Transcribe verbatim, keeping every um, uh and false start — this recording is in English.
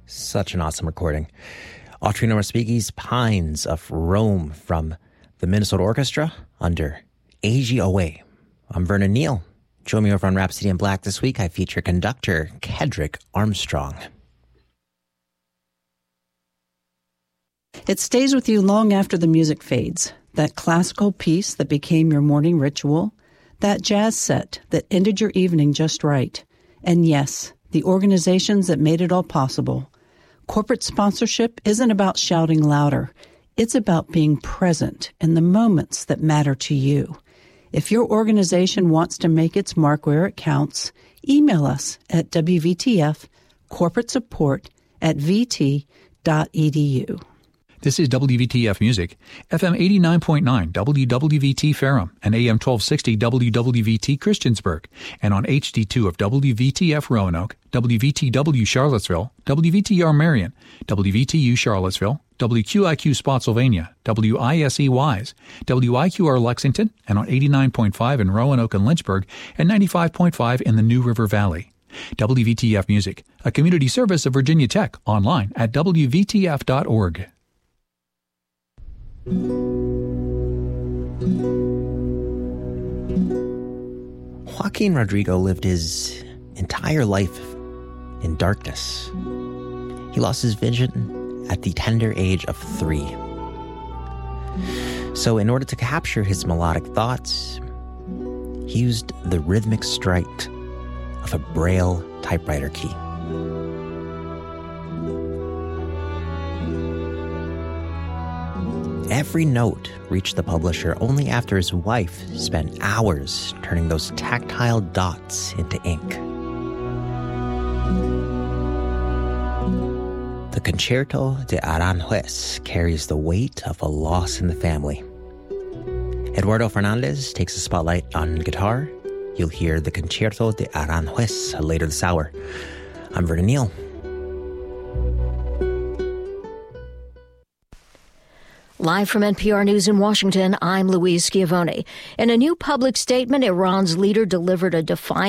Such an awesome recording. Autry Normaspigi's Pines of Rome from the Minnesota Orchestra under A G O A. I'm Vernon Neal. Join me over on Rhapsody in Black this week. I feature conductor Kedrick Armstrong. It stays with you long after the music fades. That classical piece that became your morning ritual. That jazz set that ended your evening just right. And yes, the organizations that made it all possible. Corporate sponsorship isn't about shouting louder. It's about being present in the moments that matter to you. If your organization wants to make its mark where it counts, email us at W V T F corporate support at v t dot e d u. This is W V T F Music, F M eighty-nine point nine W W V T Ferrum and A M twelve sixty W W V T Christiansburg, and on H D two of W V T F Roanoke, W V T W Charlottesville, W V T R Marion, W V T U Charlottesville, W Q I Q Spotsylvania, W I S E Wise, W I Q R Lexington, and on eighty-nine point five in Roanoke and Lynchburg, and ninety-five point five in the New River Valley. W V T F Music, a community service of Virginia Tech, online at W V T F dot org. Joaquin Rodrigo lived his entire life in darkness. He lost his vision at the tender age of three. So in order to capture his melodic thoughts, he used the rhythmic strike of a Braille typewriter key. Every note reached the publisher only after his wife spent hours turning those tactile dots into ink. The Concerto de Aranjuez carries the weight of a loss in the family. Eduardo Fernandez takes the spotlight on guitar. You'll hear the Concerto de Aranjuez later this hour. I'm Vernon Neal. Live from N P R News in Washington, I'm Louise Schiavone. In a new public statement, Iran's leader delivered a defiant